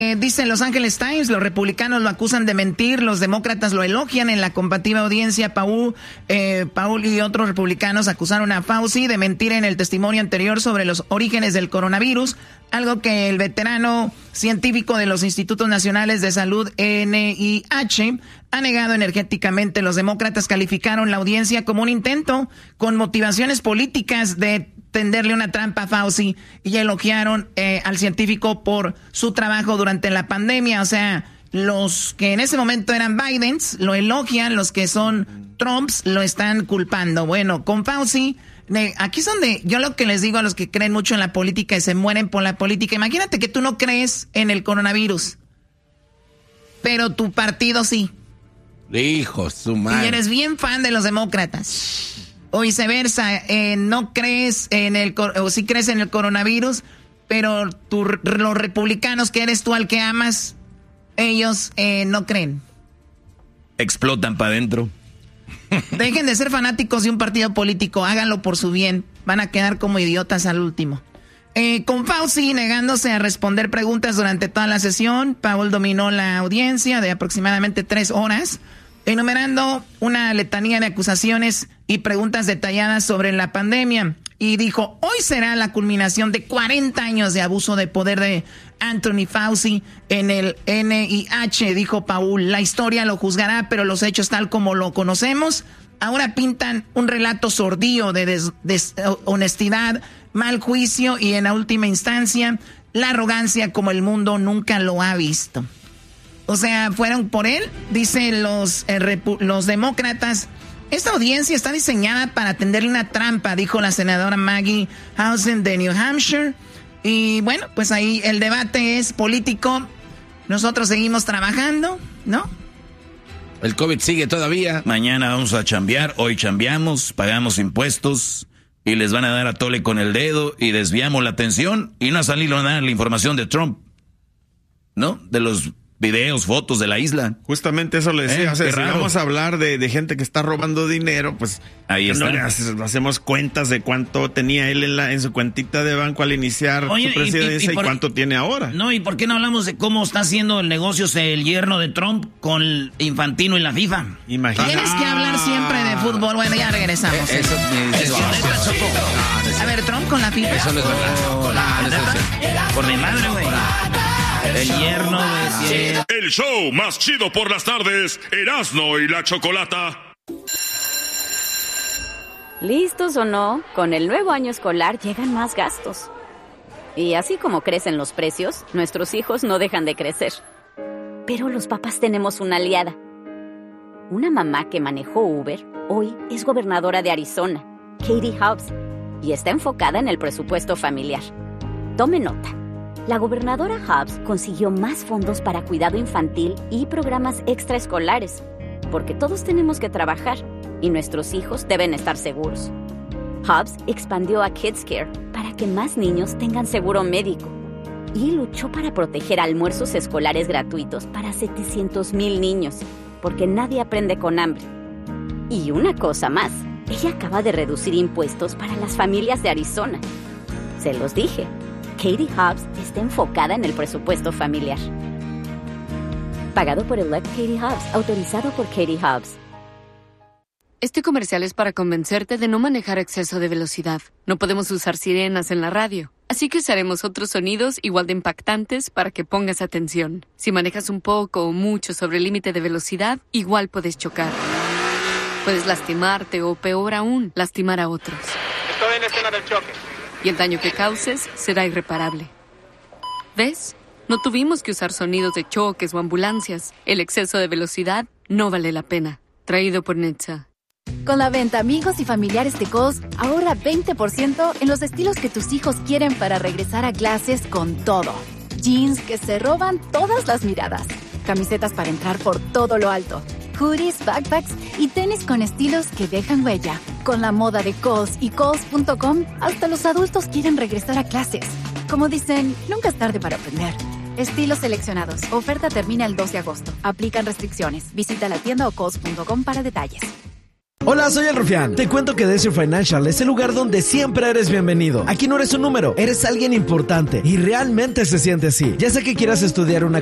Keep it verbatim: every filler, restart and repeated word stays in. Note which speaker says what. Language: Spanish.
Speaker 1: Eh, dice Los Angeles Times, los republicanos lo acusan de mentir, los demócratas lo elogian. En la combativa audiencia, Paul, eh, Paul y otros republicanos acusaron a Fauci de mentir en el testimonio anterior sobre los orígenes del coronavirus, algo que el veterano científico de los Institutos Nacionales de Salud, N I H, ha negado energéticamente. Los demócratas calificaron la audiencia como un intento con motivaciones políticas de tenderle una trampa a Fauci y elogiaron eh, al científico por su trabajo durante la pandemia. O sea, los que en ese momento eran Bidens lo elogian, los que son Trumps lo están culpando. Bueno, con Fauci, eh, aquí es donde yo lo que les digo a los que creen mucho en la política y se mueren por la política. Imagínate que tú no crees en el coronavirus, pero tu partido sí.
Speaker 2: Hijo, su madre.
Speaker 1: Y eres bien fan de los demócratas. O viceversa, eh, no crees en el, o sí crees en el coronavirus, pero tu, los republicanos que eres tú al que amas, ellos eh, no creen.
Speaker 3: Explotan para adentro.
Speaker 1: Dejen de ser fanáticos de un partido político, háganlo por su bien. Van a quedar como idiotas al último. Eh, con Fauci negándose a responder preguntas durante toda la sesión, Paul dominó la audiencia de aproximadamente tres horas, enumerando una letanía de acusaciones y preguntas detalladas sobre la pandemia. Y dijo, hoy será la culminación de cuarenta años de abuso de poder de Anthony Fauci en el N I H, dijo Paul. La historia lo juzgará, pero los hechos tal como lo conocemos ahora pintan un relato sordío de des- deshonestidad, mal juicio y en la última instancia la arrogancia como el mundo nunca lo ha visto. O sea, fueron por él, dicen los, eh, repu- los demócratas. Esta audiencia está diseñada para tenderle una trampa, dijo la senadora Maggie Hausen de New Hampshire. Y bueno, pues ahí el debate es político. Nosotros seguimos trabajando, ¿no?
Speaker 2: El COVID sigue todavía.
Speaker 3: Mañana vamos a chambear, hoy chambeamos, pagamos impuestos y les van a dar a tole con el dedo y desviamos la atención y no ha salido nada la información de Trump, ¿no? De los videos, fotos de la isla.
Speaker 4: Justamente eso le decía.
Speaker 3: Eh,
Speaker 4: o sea,
Speaker 3: qué
Speaker 4: si
Speaker 3: raro.
Speaker 4: vamos a hablar de, de gente que está robando dinero, pues
Speaker 3: ahí
Speaker 4: no
Speaker 3: está.
Speaker 4: le hace- hacemos cuentas de cuánto tenía él en, la, en su cuentita de banco al iniciar
Speaker 5: Oye,
Speaker 4: su presidencia y,
Speaker 5: y- y por-
Speaker 4: cuánto tiene ahora.
Speaker 5: No, ¿y por qué no hablamos de cómo está haciendo el negocio el yerno de Trump con el Infantino y la FIFA?
Speaker 4: Imagínate.
Speaker 1: Tienes que hablar siempre de fútbol. Bueno, ya regresamos.
Speaker 2: Eh, Eso ni
Speaker 5: Es
Speaker 2: dice-
Speaker 5: neta, Choco.
Speaker 2: No, no es
Speaker 1: A ver, Trump con la FIFA.
Speaker 2: Eso no es verdad. No, no es cierto.
Speaker 5: Por mi madre, güey. El yerno de...
Speaker 6: El show más chido por las tardes, Erasmo y la Chocolata.
Speaker 7: ¿Listos o no? Con el nuevo año escolar llegan más gastos. Y así como crecen los precios, nuestros hijos no dejan de crecer. Pero los papás tenemos una aliada. Una mamá que manejó Uber, hoy es gobernadora de Arizona, Katie Hobbs, y está enfocada en el presupuesto familiar. Tome nota. La gobernadora Hobbs consiguió más fondos para cuidado infantil y programas extraescolares, porque todos tenemos que trabajar y nuestros hijos deben estar seguros. Hobbs expandió a Kids Care para que más niños tengan seguro médico y luchó para proteger almuerzos escolares gratuitos para setecientos mil niños, porque nadie aprende con hambre. Y una cosa más, ella acaba de reducir impuestos para las familias de Arizona. Se los dije. Katie Hobbs está enfocada en el presupuesto familiar. Pagado por Elect Katie Hobbs, autorizado por Katie Hobbs.
Speaker 8: Este comercial es para convencerte de no manejar a exceso de velocidad. No podemos usar sirenas en la radio, así que usaremos otros sonidos igual de impactantes para que pongas atención. Si manejas un poco o mucho sobre el límite de velocidad, igual puedes chocar. Puedes lastimarte o, peor aún, lastimar a otros.
Speaker 9: Estoy en la escena del choque.
Speaker 8: Y el daño que causes será irreparable. ¿Ves? No tuvimos que usar sonidos de choques o ambulancias. El exceso de velocidad no vale la pena. Traído por Netza.
Speaker 10: Con la venta Amigos y Familiares de Kohl's, ahorra veinte por ciento en los estilos que tus hijos quieren para regresar a clases con todo. Jeans que se roban todas las miradas. Camisetas para entrar por todo lo alto. Hoodies, backpacks y tenis con estilos que dejan huella. Con la moda de Kohl's y Kohl's punto com, hasta los adultos quieren regresar a clases. Como dicen, nunca es tarde para aprender. Estilos seleccionados. Oferta termina el dos de agosto. Aplican restricciones. Visita la tienda o Kohl's punto com para detalles.
Speaker 11: Hola, soy el Rufián. Te cuento que Desert Financial es el lugar donde siempre eres bienvenido. Aquí no eres un número, eres alguien importante y realmente se siente así. Ya sea que quieras estudiar una